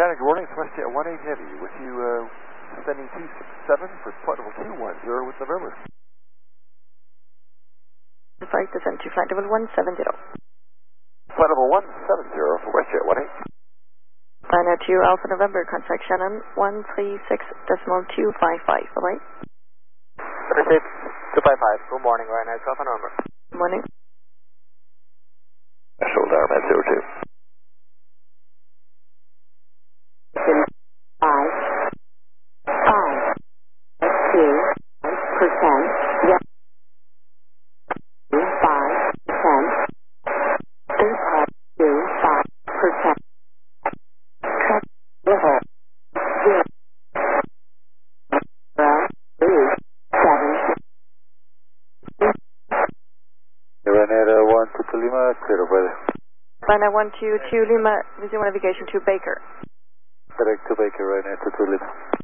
Tanner, good morning. It's WestJet 18 Heavy with you, sending 267 for flight level 210 with November. Flight descent to flight level 170. Flight level 170 for WestJet 18. Final 2 Alpha November, contact Shannon 136.255, alright? Interstate 255, good morning, right now, it's Alpha November. Good morning. National Diamond 02. 122 Lima, clear to weather. Final 122 Lima, resume navigation to Baker. Direct to Baker, right now, 22 Lima.